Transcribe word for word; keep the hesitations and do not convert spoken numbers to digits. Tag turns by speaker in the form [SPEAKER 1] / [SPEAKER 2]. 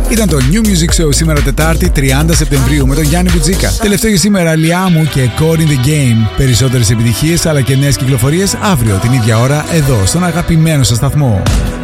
[SPEAKER 1] Ήταν το New Music Show σήμερα Τετάρτη τριάντα Σεπτεμβρίου με τον Γιάννη Μπουτζίκα. Τελευταίο για σήμερα Λιάμου και Caught in the Game. Περισσότερες επιτυχίες αλλά και νέες κυκλοφορίες αύριο την ίδια ώρα εδώ στον αγαπημένο σας σταθμό.